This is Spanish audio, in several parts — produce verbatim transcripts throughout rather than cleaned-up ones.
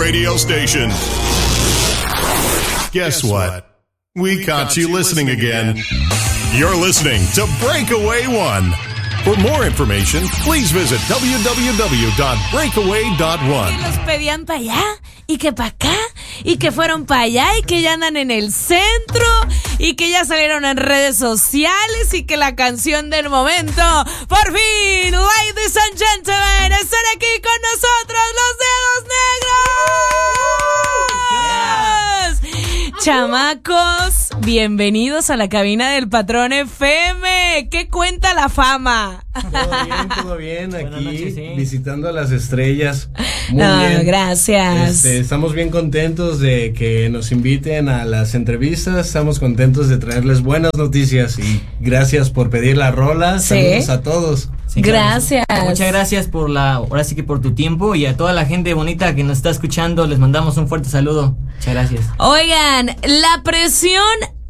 radio station. Guess what? We caught you listening again. You're listening to Breakaway One. For more information, please visit w w w dot breakaway dot one. Y los pedían para allá, y que para acá, y que fueron para allá, y que ya andan en el centro, y que ya salieron en redes sociales, y que la canción del momento, por fin, ladies and gentlemen, están aquí con nosotros los Dedos Negros. Chamacos, bienvenidos a la cabina del Patrón F M. ¿Qué cuenta la fama? Todo bien, todo bien. Aquí noches, sí. Visitando a las estrellas. Muy no, bien. Gracias. Este, estamos bien contentos de que nos inviten a las entrevistas. Estamos contentos de traerles buenas noticias y gracias por pedir la rola. Sí. Saludos a todos. Sí, claro. Gracias. Muchas gracias por la, ahora sí que por tu tiempo, y a toda la gente bonita que nos está escuchando les mandamos un fuerte saludo. Muchas gracias. Oigan, la presión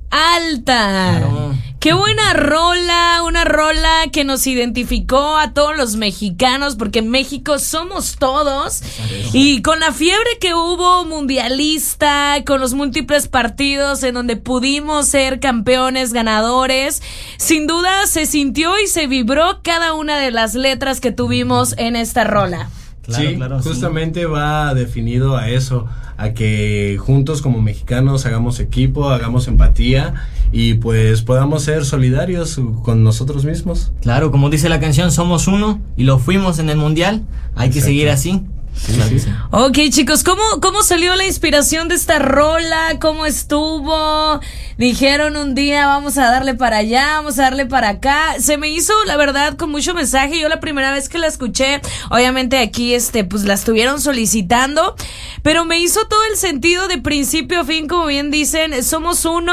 alta. Claro. Qué buena rola, una rola que nos identificó a todos los mexicanos, porque en México somos todos. Y con la fiebre que hubo mundialista, con los múltiples partidos en donde pudimos ser campeones, ganadores, sin duda se sintió y se vibró cada una de las letras que tuvimos en esta rola. Claro, sí, claro, justamente sí. Va definido a eso, a que juntos como mexicanos hagamos equipo, hagamos empatía y pues podamos ser solidarios con nosotros mismos. Claro, como dice la canción, somos uno y lo fuimos en el mundial. Hay que Exacto. seguir así. Sí, Claro sí. que sí. Ok, chicos, ¿cómo, ¿cómo salió la inspiración de esta rola? ¿Cómo estuvo? Dijeron un día, vamos a darle para allá, vamos a darle para acá. Se me hizo, la verdad, con mucho mensaje. Yo la primera vez que la escuché, obviamente aquí, este, pues la estuvieron solicitando, pero me hizo todo el sentido de principio a fin, como bien dicen, somos uno,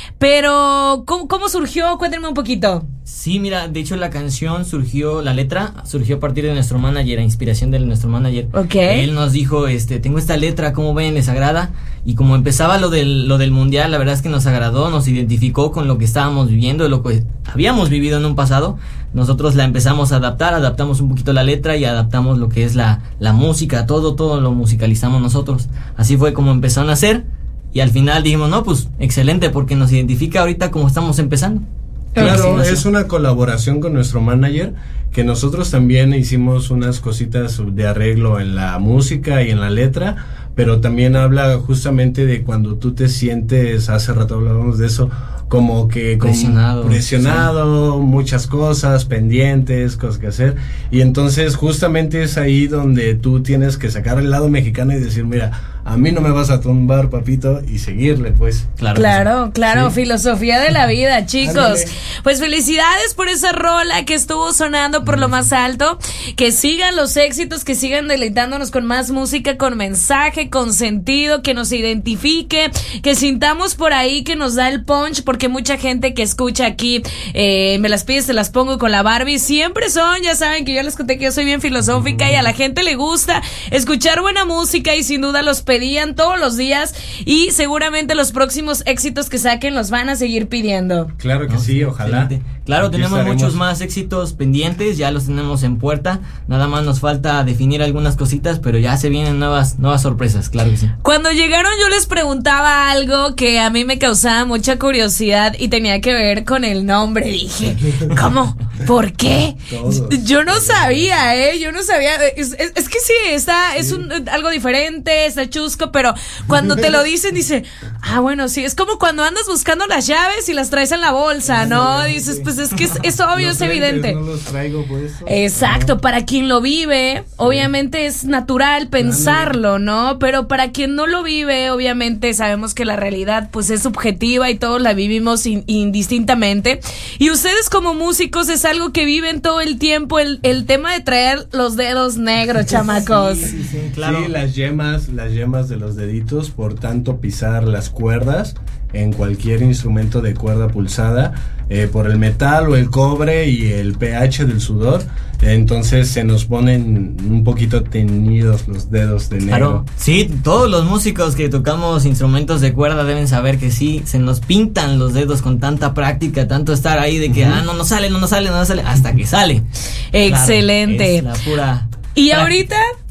pero ¿cómo, cómo surgió? Cuéntenme un poquito. Sí, mira, de hecho la canción surgió, la letra surgió a partir de nuestro manager, a inspiración de nuestro manager. Ok. Él nos dijo, este, tengo esta letra, ¿cómo ven? ¿Les agrada? Y como empezaba lo del, lo del mundial, la verdad es que nos agradó, nos identificó con lo que estábamos viviendo, lo que habíamos vivido en un pasado. Nosotros la empezamos a adaptar, adaptamos un poquito la letra y adaptamos lo que es la, la música, todo, todo lo musicalizamos nosotros. Así fue como empezó a nacer y al final dijimos, no, pues excelente, porque nos identifica ahorita como estamos empezando. Claro, es una colaboración con nuestro manager, que nosotros también hicimos unas cositas de arreglo en la música y en la letra, pero también habla justamente de cuando tú te sientes, hace rato hablábamos de eso, como que como presionado, presionado sí. Muchas cosas pendientes, cosas que hacer, y entonces justamente es ahí donde tú tienes que sacar el lado mexicano y decir, mira, a mí no me vas a tumbar, papito, y seguirle, pues. Claro, Claro, claro, sí. Filosofía de la vida, chicos. Ándale. Pues felicidades por esa rola que estuvo sonando por lo más alto. Que sigan los éxitos, que sigan deleitándonos con más música, con mensaje, con sentido, que nos identifique, que sintamos por ahí que nos da el punch, porque mucha gente que escucha aquí, eh, me las pides, se las pongo con la Barbie, siempre son, ya saben que yo les conté que yo soy bien filosófica uh-huh. y a la gente le gusta escuchar buena música y sin duda los pedían todos los días y seguramente los próximos éxitos que saquen los van a seguir pidiendo. Claro que No, sí, ojalá. Excelente. Claro, Aquí tenemos estaremos. muchos más éxitos pendientes, ya los tenemos en puerta, nada más nos falta definir algunas cositas, pero ya se vienen nuevas nuevas sorpresas, claro que sí. Cuando llegaron yo les preguntaba algo que a mí me causaba mucha curiosidad y tenía que ver con el nombre. Dije, ¿cómo? ¿Por qué? Todos. Yo no sabía, ¿eh? Yo no sabía. Es, es, es que sí, está, es un, algo diferente, está chusco, pero cuando te lo dicen, dice, ah, bueno, sí, es como cuando andas buscando las llaves y las traes en la bolsa, ¿no? Dices, pues es que es, es obvio, Los es evidente. lentes no los traigo puestos. Exacto, No. para quien lo vive, obviamente es natural pensarlo, ¿no? Pero para quien no lo vive, obviamente sabemos que la realidad pues es subjetiva y todos la vivimos in- indistintamente. Y ustedes como músicos es algo que viven todo el tiempo, el, el tema de traer los dedos negros, chamacos. Sí, sí, sí, claro. Sí, las yemas, las yemas de los deditos por tanto pisar las cuerdas en cualquier instrumento de cuerda pulsada, eh, por el metal o el cobre y el pH del sudor, entonces se nos ponen un poquito teñidos los dedos de negro. Claro, sí, todos los músicos que tocamos instrumentos de cuerda deben saber que sí, se nos pintan los dedos con tanta práctica, tanto estar ahí de que, uh-huh. ah, no nos sale, no nos sale, no nos sale, hasta que sale. Excelente. Claro, es la pura y práctica. ahorita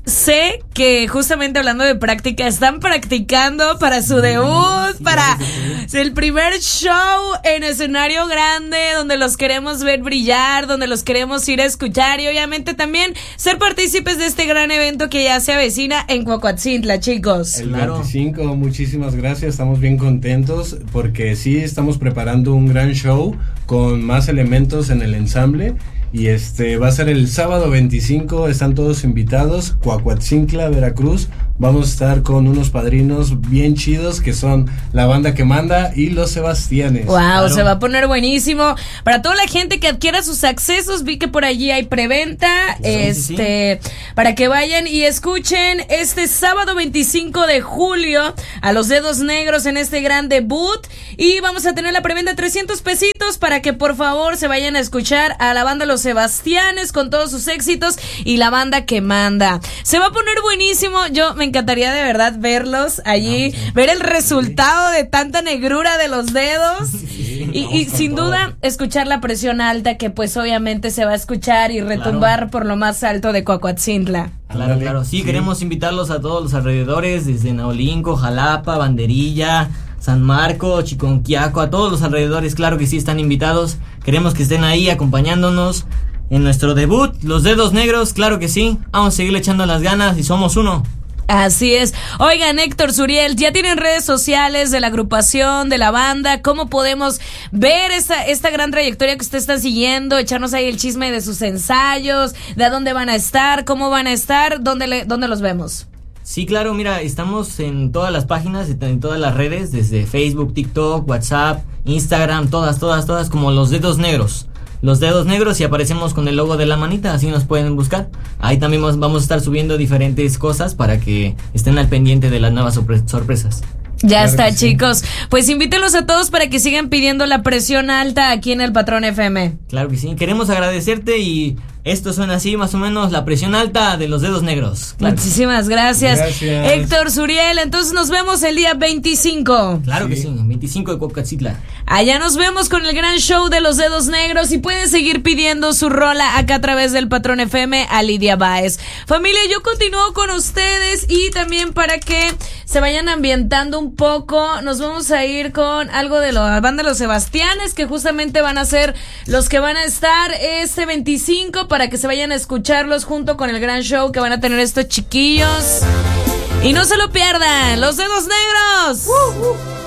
sé que justamente hablando de práctica, están practicando para su debut, sí, para sí. el primer show en escenario grande, donde los queremos ver brillar, donde los queremos ir a escuchar y obviamente también ser partícipes de este gran evento que ya se avecina en Cuacuatzintla, chicos. El claro. veinticinco, muchísimas gracias, estamos bien contentos porque sí estamos preparando un gran show con más elementos en el ensamble. Y este va a ser el sábado veinticinco, están todos invitados, Cuacuatzintla, Veracruz. Vamos a estar con unos padrinos bien chidos que son la banda que manda y los Sebastianes. Wow, claro. Se va a poner buenísimo. Para toda la gente que adquiera sus accesos, vi que por allí hay preventa, sí, este, sí. para que vayan y escuchen este sábado veinticinco de julio a los Dedos Negros en este gran debut. Y vamos a tener la preventa de trescientos pesitos para que por favor se vayan a escuchar a la banda Los Sebastianes con todos sus éxitos y la banda que manda. Se va a poner buenísimo. Yo me encantaría de verdad verlos allí, no, sí. ver el resultado de tanta negrura de los dedos sí, y, y sin todo. duda escuchar la presión alta que pues obviamente se va a escuchar y retumbar claro. por lo más alto de Cuacuatzintla. Claro, claro. Sí, sí, queremos invitarlos a todos los alrededores, desde Naolinco, Jalapa, Banderilla, San Marco, Chiconquiaco, a todos los alrededores, claro que sí están invitados. Queremos que estén ahí acompañándonos en nuestro debut, Los Dedos Negros, claro que sí. Vamos a seguirle echando las ganas y somos uno. Así es. Oigan, Héctor, Suriel, ya tienen redes sociales de la agrupación, de la banda. ¿Cómo podemos ver esta, esta gran trayectoria que usted está siguiendo? Echarnos ahí el chisme de sus ensayos, de a dónde van a estar, cómo van a estar, dónde, le, dónde los vemos. Sí, claro, mira, estamos en todas las páginas, en todas las redes, desde Facebook, TikTok, WhatsApp, Instagram, todas, todas, todas, como Los Dedos Negros. Los Dedos Negros y aparecemos con el logo de la manita, así nos pueden buscar. Ahí también vamos a estar subiendo diferentes cosas para que estén al pendiente de las nuevas sorpre- sorpresas. Ya claro está, sí. chicos. Pues invítenlos a todos para que sigan pidiendo la presión alta aquí en el Patrón F M. Claro que sí. Queremos agradecerte y esto suena así, más o menos, la presión alta de Los Dedos Negros. Claro. Muchísimas gracias. Gracias. Héctor, Suriel, entonces nos vemos el día veinticinco. Claro sí. que sí, veinticinco de Cuacuatzintla. Allá nos vemos con el gran show de Los Dedos Negros y pueden seguir pidiendo su rola acá a través del Patrón F M a Lidia Báez. Familia, yo continúo con ustedes y también para que se vayan ambientando un poco, nos vamos a ir con algo de la banda Los Sebastianes, que justamente van a ser los que van a estar este veinticinco para que se vayan a escucharlos junto con el gran show que van a tener estos chiquillos. Y no se lo pierdan, Los Dedos Negros. Uh, uh.